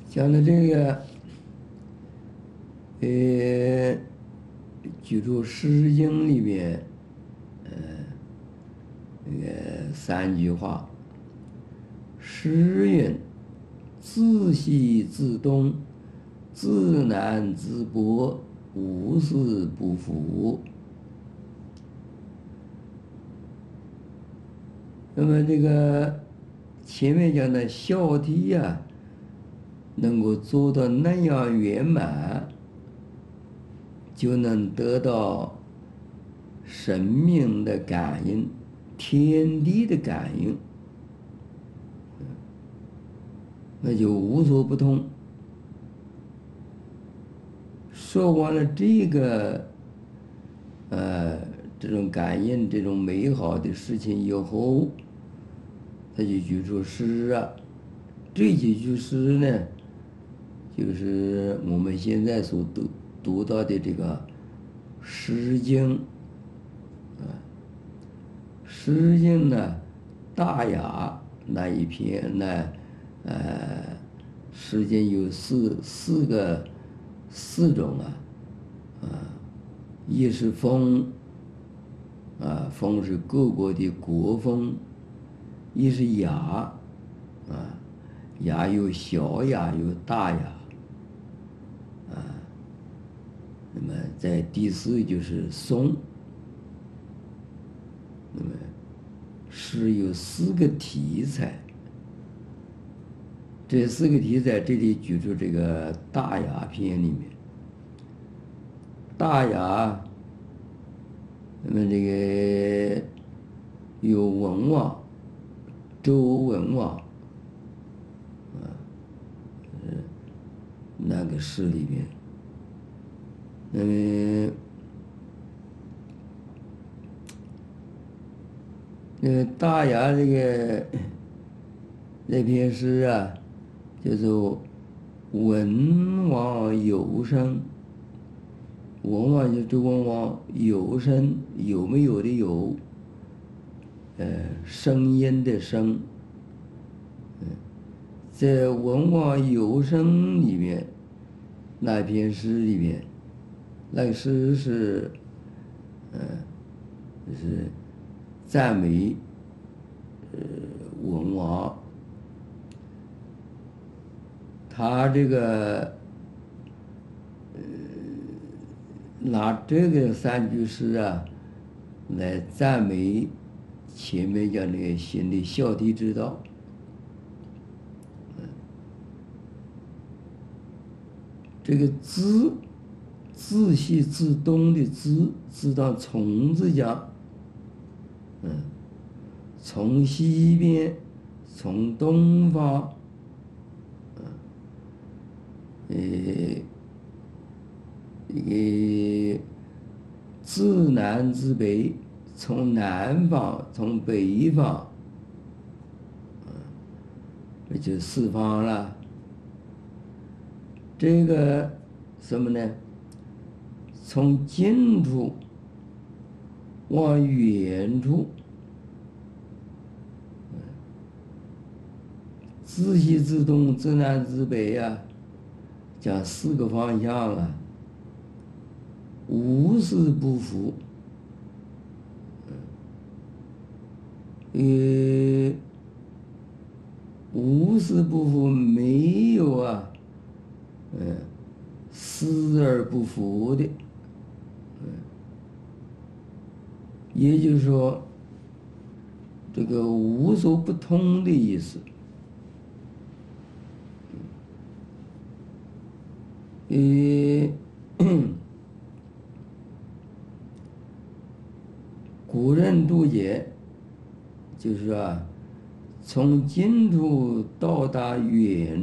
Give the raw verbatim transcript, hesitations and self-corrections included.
讲的这个，呃，举出《诗经》里边，呃，那个三句话：诗云，自西自东，自南自北，无事不服。那么这个前面讲的孝悌呀，能够做到那样圆满，就能得到生命的感应，天地的感应，那就无所不通。说完了这个，呃，这种感应，这种美好的事情以后，他就举出诗啊。这几句诗呢，就是我们现在所读读到的这个《诗经》啊，《诗经》呢，大雅那一篇呢，呃，《诗经》有四四个四种啊，啊，一是风，啊，风是各国的国风；一是雅，啊，雅有小雅，有大雅。那么在第四就是颂。那么诗有四个题材，这四个题材这里举出这个大雅篇里面，大雅，那么这个有文王，周文王，啊，那个诗里面。那么，那个大雅这个那篇诗啊，叫做文王有声。文王就周文王，有声有没有的有，呃，声音的声。嗯，在文王有声里面，那篇诗里面。那个诗是，呃，就是赞美，呃，文王。他这个，呃，拿这个三句诗啊，来赞美前面讲那个行的孝悌之道。这个知。自西自东的自，自当从字讲，嗯，从西边，从东方，嗯，呃，这个自南自北，从南方，从北方，嗯，这就四方了。这个什么呢？从近处往远处，自西自东，自南自北呀，讲四个方向啊，无事不服。呃，无事不服没有啊，嗯，思而不服的。也就是说，这个无所不通的意思。呃，古人注解就是说，从近处到达远